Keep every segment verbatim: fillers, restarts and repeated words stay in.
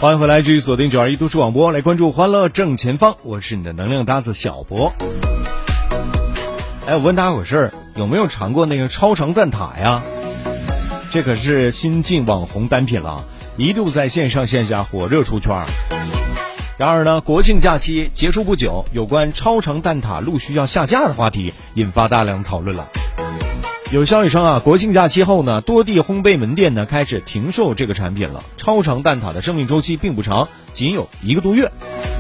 欢迎回来，继续锁定九二一都市广播，来关注欢乐正前方，我是你的能量搭子小博。哎，我问大家伙事儿，有没有尝过那个超长蛋挞呀？这可是新晋网红单品了，一度在线上线下火热出圈。然而呢，国庆假期结束不久，有关超长蛋挞陆续要下架的话题引发大量讨论了。有消息称啊，国庆假期后呢，多地烘焙门店呢开始停售这个产品了。超长蛋挞的生命周期并不长，仅有一个多月。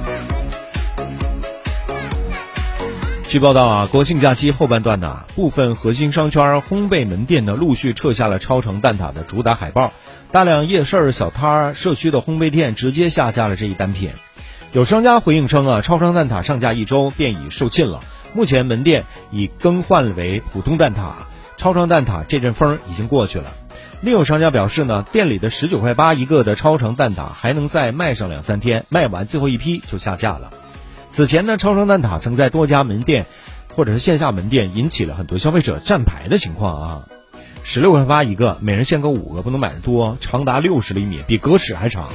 据报道啊，国庆假期后半段呢，部分核心商圈烘焙门店呢陆续撤下了超长蛋挞的主打海报，大量夜市小摊社区的烘焙店直接下架了这一单品。有商家回应称啊，超长蛋挞上架一周便已售罄了，目前门店已更换为普通蛋挞，超长蛋挞这阵风已经过去了。另有商家表示呢，店里的十九块八一个的超长蛋挞还能再卖上两三天，卖完最后一批就下架了。此前呢，超长蛋挞曾在多家门店或者是线下门店引起了很多消费者占牌的情况啊。十六块八一个，每人限购五个，不能买的多，长达六十厘米，比狗屎还长。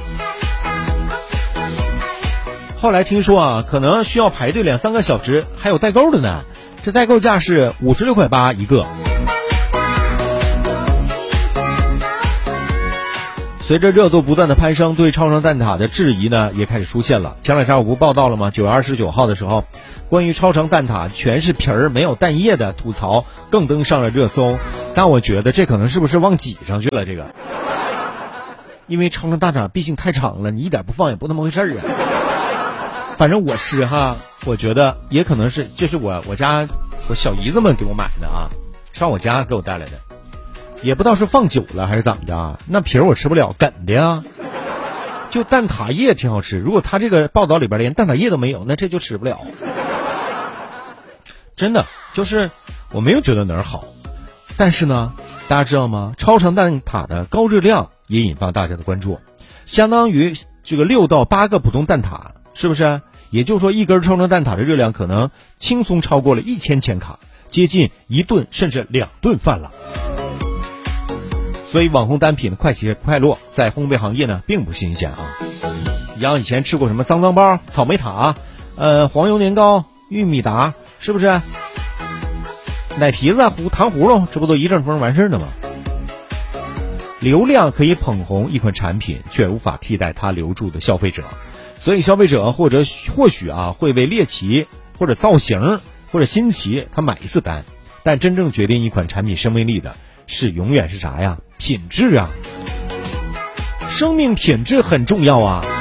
后来听说啊，可能需要排队两三个小时，还有代购的呢。这代购价是五十六块八一个。随着热度不断的攀升，对超长蛋挞的质疑呢也开始出现了。前两天我不报道了吗？九月二十九号的时候，关于超长蛋挞全是皮儿没有蛋液的吐槽更登上了热搜。但我觉得这可能是不是忘挤上去了这个？因为超长蛋挞毕竟太长了，你一点不放也不那么回事儿啊。反正我吃哈，我觉得也可能是这是我我家我小姨子们给我买的啊，上我家给我带来的。也不知道是放久了还是怎么着，那皮儿我吃不了，梗的呀。就蛋挞液挺好吃，如果他这个报道里边连蛋挞液都没有，那这就吃不了。真的，就是我没有觉得哪儿好，但是呢，大家知道吗？超长蛋挞的高热量也引发大家的关注，相当于这个六到八个普通蛋挞，是不是？也就是说，一根超长蛋挞的热量可能轻松超过了一千千卡，接近一顿甚至两顿饭了。所以网红单品的快起快落在烘焙行业呢并不新鲜啊。像以前吃过什么脏脏包、草莓塔、呃黄油年糕、玉米达，是不是？奶皮子、糊糖葫芦，这不都一阵风完事儿了吗？流量可以捧红一款产品，却无法替代它留住的消费者。所以消费者或者或许啊会为猎奇或者造型或者新奇他买一次单，但真正决定一款产品生命力的是永远是啥呀？品质啊，生命品质很重要啊。